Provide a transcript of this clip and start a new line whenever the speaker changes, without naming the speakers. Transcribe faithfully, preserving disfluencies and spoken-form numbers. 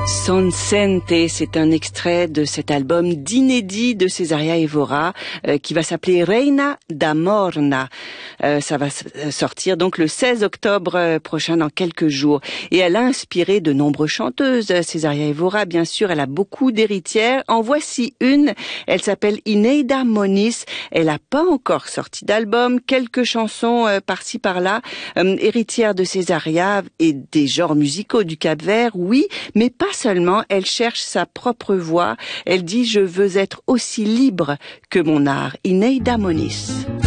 Son Sente, c'est un extrait de cet album d'inédit de Cesaria Evora euh, qui va s'appeler Reina da Morna. Euh, ça va sortir donc le seize octobre prochain, dans quelques jours. Et elle a inspiré de nombreuses chanteuses. Cesaria Evora, bien sûr, elle a beaucoup d'héritières. En voici une, elle s'appelle Ineida Moniz. Elle n'a pas encore sorti d'album, quelques chansons euh, par-ci par-là. Euh, héritière de Cesaria et des genres musicaux du Cap-Vert, oui, mais pas seulement, elle cherche sa propre voix. Elle dit « Je veux être aussi libre que mon art ». Ineida Moniz.